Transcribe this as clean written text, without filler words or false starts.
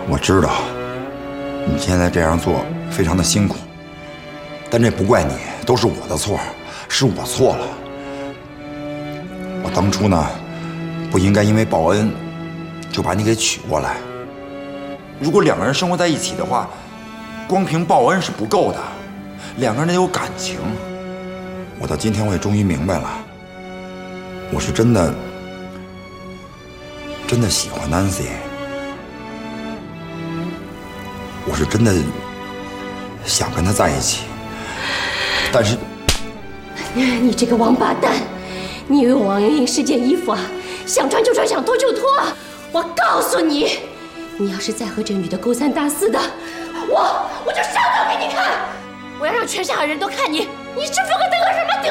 我知道你现在这样做非常的辛苦，但这不怪你，都是我的错，是我错了。我当初呢，不应该因为报恩就把你给娶过来。如果两个人生活在一起的话，光凭报恩是不够的，两个人得有感情。我到今天我也终于明白了，我是真的喜欢 Nancy， 我是真的想跟她在一起，但是你这个王八蛋，你以为王莹莹是件衣服啊？想穿就穿，想脱就脱。我告诉你，你要是再和这女的勾三搭四的，我就上当给你看！我要让全上海人都看你，你是不可得个什么顶